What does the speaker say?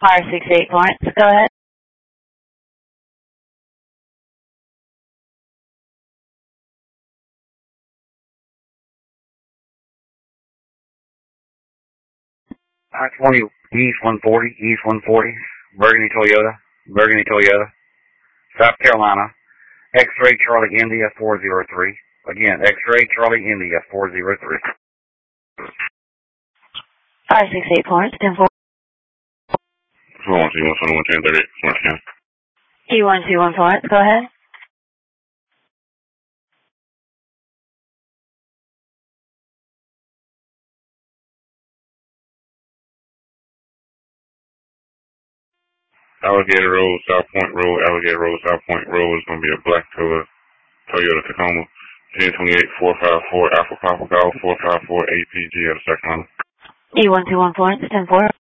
R68 Florence, go ahead. I-20 East 140, East 140, Burgundy Toyota, South Carolina, X-Ray Charlie India 403. Again, X-Ray Charlie India 403. R68 Florence, 10-4. Florence, E121 1038, Florence, E121 Florence, go ahead. Alligator Road, South Point Road, Alligator Road, South Point Road is going to be a black Toyota Tacoma, 1028 454 Alpha Papa Golf 454 APG at a second. E121 Florence, 10-4.